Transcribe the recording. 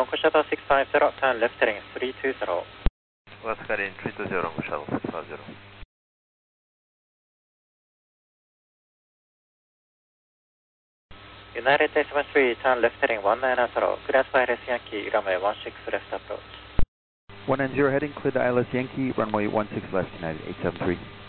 Longo Shuttle 650, turn left heading 320. West heading 320, Longo Shuttle 650. United Day 73, turn left heading 190, clearance by ILS Yankee, runway 16 left approach. 190 heading, clear to ILS Yankee, runway 16 left, United 873.